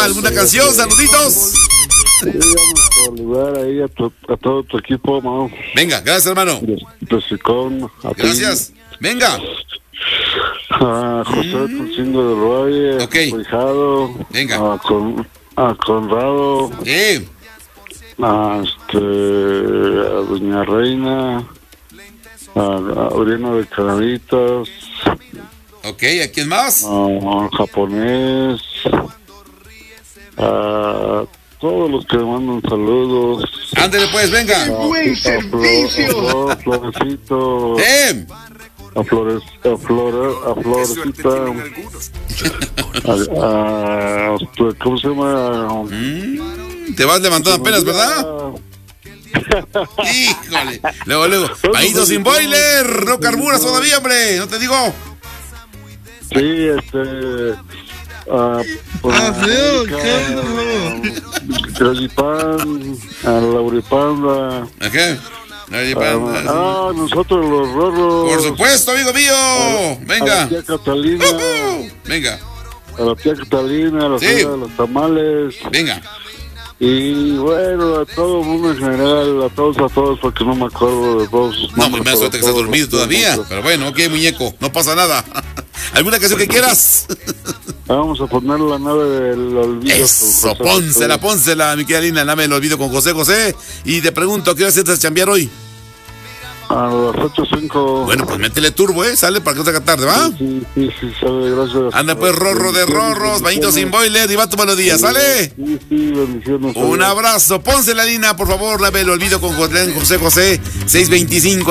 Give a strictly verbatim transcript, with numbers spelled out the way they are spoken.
¿Alguna canción? Saluditos. Sí, vamos a saludar ahí a, tu, a todo tu equipo, Mau. Venga, gracias, hermano. Pesicón, a ti. Gracias. Venga. A José Tulcingo de Roy, Ok. a tu hijado. Venga. A, Con, a Conrado. Sí. A, este, a Doña Reina. A, a Oriana de Canavitas. Ok, ¿a quién más? A Japonés. A todos los que me mandan saludos. Ándale pues, venga. A, ¡Buen a, servicio! Flor, a Flor, Florecito. Eh. A Flores, a Flor, a Florecita. A, a, a- ¿cómo se llama? Mm, te vas levantando apenas, ¿verdad? Híjole. Luego, luego. Paído sin boiler. No carburas todavía, hombre. No te digo. Sí, este. A, Ah, feo, Trajipan, a Lauripanda. ¿A qué? Nadie para- Ah, nosotros los rorros. Por supuesto, amigo mío. A la Venga. tía Catalina. Ujú. Venga. A la tía Catalina, a la Sí. señora de los tamales. Venga. Y bueno, a todo el mundo en general, a todos, a todos, porque no me acuerdo de todos. sus No, nombres, pues me hace pero que estás todos dormido los todavía. nombres. Pero bueno, ok, muñeco. No pasa nada. ¿Alguna canción que quieras? Vamos a poner la nave del olvido. Eso, con José pónsela, José. pónsela, mi querida Lina. Nave el olvido con José José. Y te pregunto, ¿a qué hora sientas a chambear hoy? A las ocho cinco. Bueno, pues métele turbo, ¿eh? Sale para que no se haga tarde, ¿va? Sí, sí, sí, sale, gracias. Anda pues, rorro de rorros, bañito sin boiler y va tu melodía, ¿sale? Sí, sí, bendiciones. Un abrazo, pónsela, Lina, por favor, Nave el olvido con José José, seiscientos veinticinco.